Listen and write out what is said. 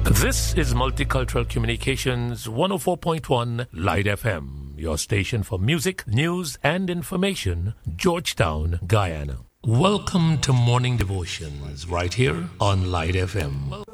This is Multicultural Communications 104.1 Light FM, your station for music, news, and information, Georgetown, Guyana. Welcome to Morning Devotions right here on Light FM.